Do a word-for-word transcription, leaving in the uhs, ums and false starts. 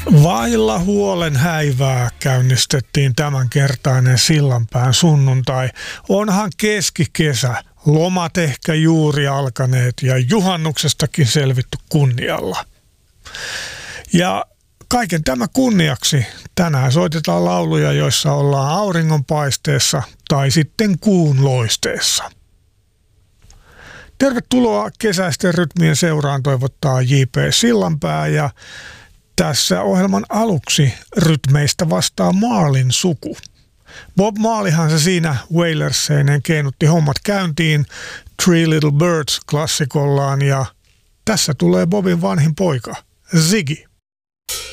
Vailla huolen häivää käynnistettiin tämänkertainen Sillanpään sunnuntai. Onhan keskikesä, lomat ehkä juuri alkaneet ja juhannuksestakin selvitty kunnialla. Ja kaiken tämä kunniaksi tänään soitetaan lauluja, joissa ollaan auringonpaisteessa tai sitten kuun loisteessa. Tervetuloa kesäisten rytmien seuraan toivottaa J P Sillanpää ja tässä ohjelman aluksi rytmeistä vastaa Marleyn suku. Bob Marleyhan se siinä Wailerseineen keinutti hommat käyntiin Three Little Birds -klassikollaan ja tässä tulee Bobin vanhin poika, Ziggy.